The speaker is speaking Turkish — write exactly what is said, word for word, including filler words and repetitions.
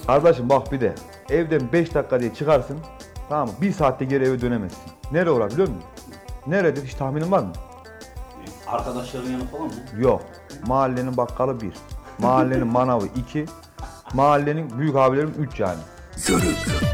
Kardeşim bak bir de evden beş dakika diye çıkarsın. Tamam mı? Bir saatte geri eve dönemezsin. Nereye uğrar biliyor musun? Nerededir hiç tahminin var mı? Arkadaşların yanı falan mı? Yok. Mahallenin bakkalı bir. Mahallenin manavı iki. Mahallenin büyük abilerim üç yani. Zörük.